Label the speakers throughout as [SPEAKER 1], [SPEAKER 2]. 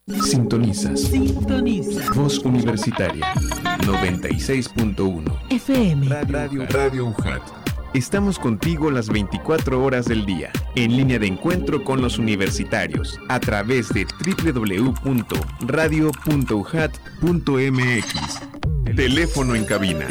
[SPEAKER 1] Sintoniza. Voz Universitaria 96.1
[SPEAKER 2] FM.
[SPEAKER 1] Radio UJAT. Estamos contigo las 24 horas del día, en línea de encuentro con los universitarios, a través de www.radio.ujat.mx. Teléfono en cabina.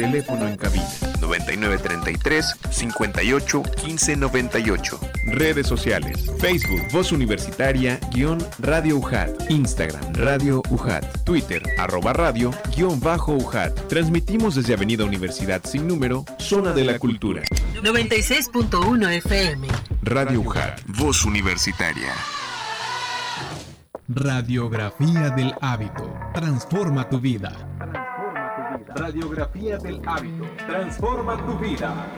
[SPEAKER 1] 9933-581598. Redes sociales. Facebook, Voz Universitaria, _Radio UJAT. Instagram, Radio UJAT. Twitter, @radio_UJAT. Transmitimos desde Avenida Universidad Sin Número, Zona de la Cultura.
[SPEAKER 2] 96.1 FM.
[SPEAKER 1] Radio UJAT, Voz Universitaria.
[SPEAKER 3] Radiografía del hábito. Transforma tu vida. Radiografía del hábito. Transforma tu vida.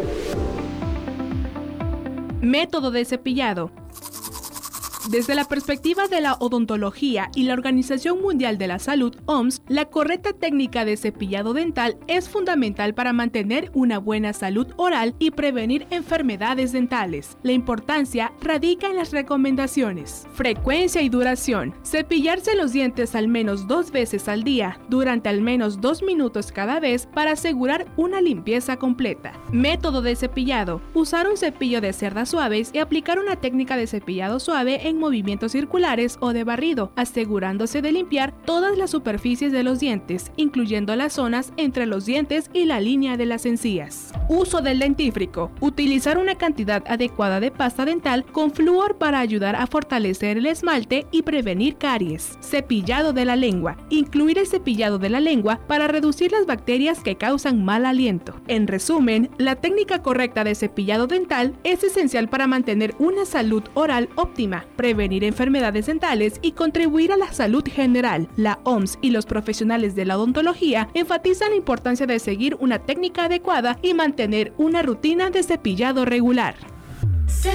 [SPEAKER 4] Método de cepillado. Desde la perspectiva de la odontología y la Organización Mundial de la Salud, OMS, la correcta técnica de cepillado dental es fundamental para mantener una buena salud oral y prevenir enfermedades dentales. La importancia radica en las recomendaciones. Frecuencia y duración. Cepillarse los dientes al menos 2 veces al día, durante al menos 2 minutos cada vez para asegurar una limpieza completa. Método de cepillado. Usar un cepillo de cerdas suaves y aplicar una técnica de cepillado suave en movimientos circulares o de barrido, asegurándose de limpiar todas las superficies de los dientes, incluyendo las zonas entre los dientes y la línea de las encías. Uso del dentífrico. Utilizar una cantidad adecuada de pasta dental con flúor para ayudar a fortalecer el esmalte y prevenir caries. Cepillado de la lengua. Incluir el cepillado de la lengua para reducir las bacterias que causan mal aliento. En resumen, la técnica correcta de cepillado dental es esencial para mantener una salud oral óptima, prevenir enfermedades dentales y contribuir a la salud general. La OMS y los profesionales de la odontología enfatizan la importancia de seguir una técnica adecuada y mantener una rutina de cepillado regular.